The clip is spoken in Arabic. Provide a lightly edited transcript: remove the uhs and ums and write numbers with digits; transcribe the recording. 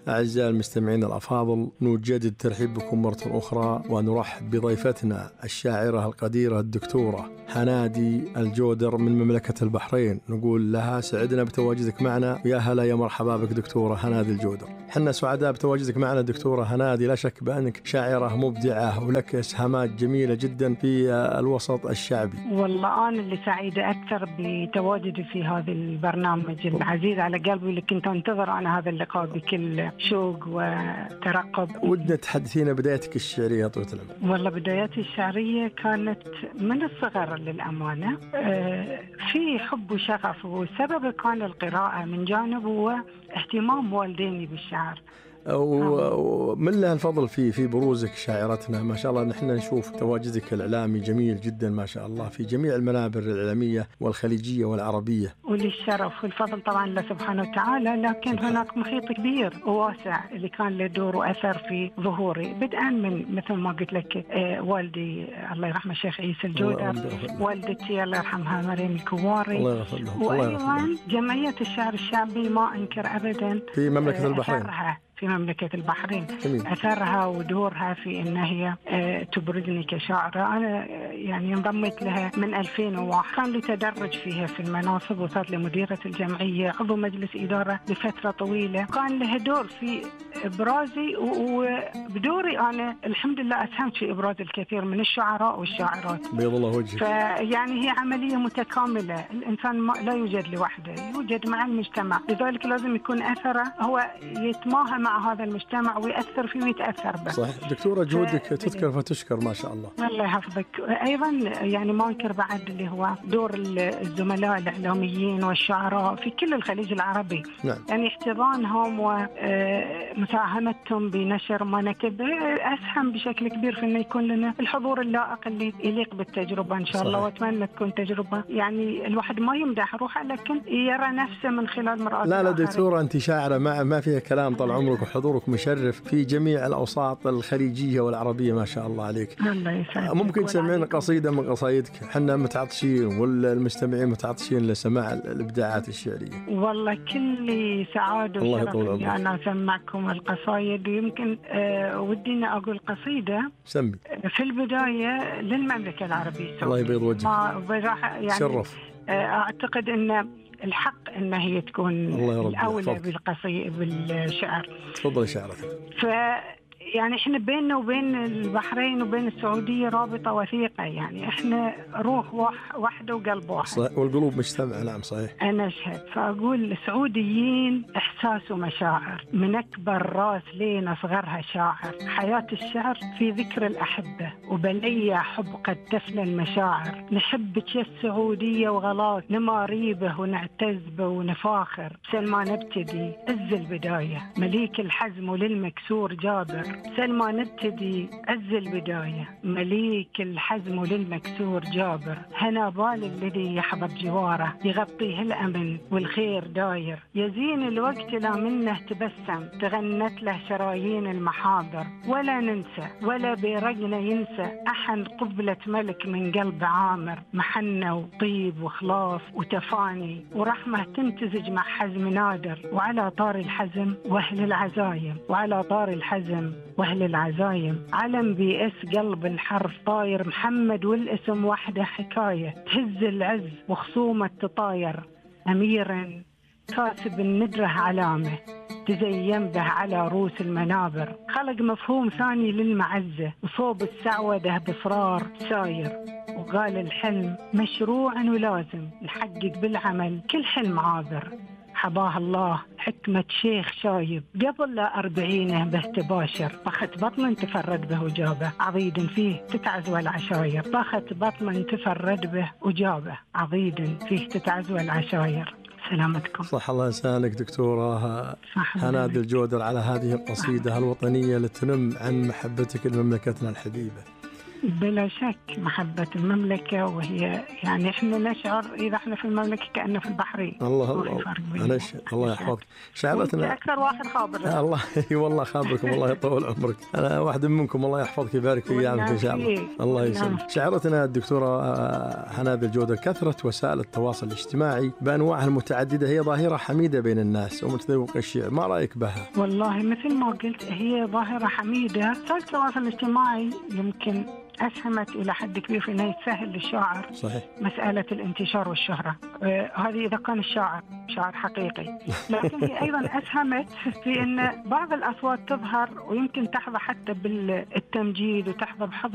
أعزائي المستمعين الأفاضل، نجدد ترحيب بكم مرة أخرى ونرحب بضيفتنا الشاعرة القديرة الدكتورة هنادي الجودر من مملكة البحرين. نقول لها سعدنا بتواجدك معنا، ويا هلا يا مرحبا بك دكتورة هنادي الجودر. حنا سعداء بتواجدك معنا دكتورة هنادي، لا شك بأنك شاعرة مبدعة ولك إسهامات جميلة جدا في الوسط الشعبي. والله أنا اللي سعيدة أكثر بتواجدي في هذا البرنامج العزيز على قلبي، اللي كنت أنتظر أنا هذا اللقاء بكل شوق وترقب. ودنا تحدثينا بدايتك الشعرية يا طويلة العمر. والله بداياتي الشعرية كانت من الصغر للأمانة، في حب وشغف، وسبب كان القراءة من جانب واهتمام والديني بالشعر. ومن له الفضل في بروزك شاعرتنا ما شاء الله. نحن نشوف تواجدك الإعلامي جميل جدا ما شاء الله في جميع المنابر الإعلامية والخليجية والعربية. وللشرف والفضل طبعا الله سبحانه وتعالى، لكن هناك محيط كبير وواسع اللي كان له دور وأثر في ظهوري، بدءا من مثل ما قلت لك والدي الله يرحمه الشيخ عيسى الجودر، والدتي الله يرحمها مريم الكواري، وأيضا جمعية الشعر الشعبي ما أنكر أبدا في مملكة البحرين. في مملكة البحرين جميل. أثرها ودورها في إن هي تبرزني كشاعرة. أنا يعني انضميت لها من 2001، كان لي تدرج فيها في المناصب، وصلت لمديرة الجمعية، عضو مجلس إدارة لفترة طويلة. كان لها دور في إبرازي، وبدوري أنا الحمد لله أسهمت في إبراز الكثير من الشعراء والشاعرات. بيض الله وجهك. فيعني هي عملية متكاملة، الإنسان لا يوجد لوحده، يوجد مع المجتمع، لذلك لازم يكون أثره هو يتماهى مع هذا المجتمع ويأثر فيه ويتأثر به. صحيح دكتورة، جهودك تذكر فتشكر ما شاء الله. الله يحفظك. أيضا يعني ما أنكر بعد اللي هو دور الزملاء الإعلاميين والشعراء في كل الخليج العربي. نعم. يعني احتضانهم ومساهمتهم بنشر ما نكتب أسهم بشكل كبير في أنه يكون لنا الحضور اللائق اللي يليق بالتجربة إن شاء الله. وأتمنى تكون تجربة يعني الواحد ما يمدح روحه، لكن يرى نفسه من خلال مرآة. لا دكتورة، أنت شاعرة ما فيها كلام طال عمرك، وحضورك مشرف في جميع الأوساط الخليجية والعربية ما شاء الله عليك. الله يسعدك. ممكن تسمعين قصيدة من قصايدك؟ حنا متعطشين والمستمعين متعطشين لسماع الإبداعات الشعرية. والله كل سعادة وشرف إني أنا أسمعكم القصايد. ويمكن ودينا أقول قصيدة سمي في البداية للمملكة العربية السعودية. الله يبيض وجهك. يعني شرف. أعتقد أن الحق أن هي تكون الأولى بالشعر. تفضل شعرتك. يعني إحنا بيننا وبين البحرين وبين السعودية رابطة وثيقة، يعني إحنا روح واحدة وقلب واحد. صحيح. والقلوب مجتمعة. نعم صحيح. أنا أشهد. فأقول السعوديين إحساس ومشاعر، من أكبر راس لين أصغرها شاعر. حياة الشعر في ذكر الأحبة، وبلية حب قد تفنى المشاعر. نحبك يا السعودية وغلاك، نماريبه ونعتز به ونفاخر. سلما نبتدي عز البداية، مليك الحزم وللمكسور جابر. سلما نبتدي عز البداية، مليك الحزم للمكسور جابر. هنا بال الذي يحضر جواره، يغطيه الأمن والخير داير. يزين الوقت لا منه تبسم، تغنت له شرايين المحاضر. ولا ننسى ولا بيرقنا ينسى، أحن قبلة ملك من قلب عامر. محنة وطيب وخلاص وتفاني، ورحمة تمتزج مع حزم نادر. وعلى طار الحزم وأهل العزايم، وعلى طار الحزم وأهل العزايم. علم بيأس قلب الحرف طاير محمد، والاسم وحده حكاية. تهز العز وخصومة تطاير، أميرا كاسب الندرة علامة. تزين به على رؤوس المنابر. خلق مفهوم ثاني للمعزة، وصوب السعودة بإصرار ساير. وقال الحلم مشروع ولازم نحقق بالعمل، كل حلم عابر. حباه الله حكمة شيخ شايب، قبل لا 40 به تباشر. فخت بطن تفرد به وجابه، عضيد فيه تتعزوى العشاير. فخت بطن تفرد به وجابه، عضيد فيه تتعزوى العشاير. سلامتكم. صح الله لسانك دكتورة هنادي الجودر على هذه القصيدة الوطنية اللي تنم عن محبتك لمملكتنا الحبيبة. بلا شك محبة المملكة، وهي يعني إحنا نشعر إذا إحنا في المملكة كأنه في البحرين. الله الله يحفظك. شعرتنا أكثر واحد خابر. الله والله خابركم، الله يطول عمرك. أنا واحد منكم، الله يحفظك ويبارك في أيامك إن شاء الله. الله يسلمك. شعرتنا الدكتورة هنادي الجودر، كثرة وسائل التواصل الاجتماعي بأنواعها المتعددة هي ظاهرة حميدة بين الناس ومتذوق الشعر، ما رأيك بها؟ والله مثل ما قلت هي ظاهرة حميدة. وسائل التواصل الاجتماعي يمكن أسهمت إلى حد كبير في أنه يسهل للشاعر صحيح مسألة الانتشار والشهرة. هذه إذا كان الشاعر شاعر حقيقي، لكن هي أيضا أسهمت في أن بعض الأصوات تظهر ويمكن تحظى حتى بالتمجيد وتحظى بحظ